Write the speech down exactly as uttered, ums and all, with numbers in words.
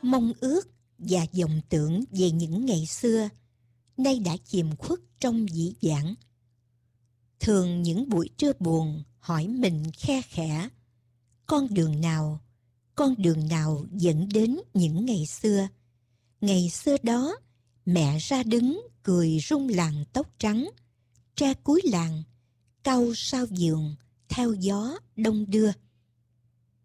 mong ước và vọng tưởng về những ngày xưa, nay đã chìm khuất trong dĩ vãng. Thường những buổi trưa buồn hỏi mình khe khẽ, con đường nào, con đường nào dẫn đến những ngày xưa. Ngày xưa đó, mẹ ra đứng cười rung làng tóc trắng, tre cuối làng, cau sao vườn, theo gió đông đưa.